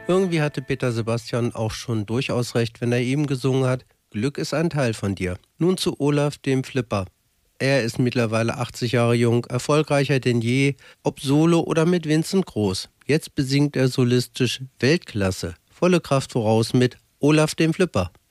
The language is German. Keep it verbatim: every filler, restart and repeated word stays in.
Irgendwie hatte Peter Sebastian auch schon durchaus recht, wenn er eben gesungen hat: Glück ist ein Teil von dir. Nun zu Olaf, dem Flipper. Er ist mittlerweile achtzig Jahre jung, erfolgreicher denn je, ob solo oder mit Vincent Groß. Jetzt besingt er solistisch Weltklasse. Volle Kraft voraus mit Olaf, dem Flipper.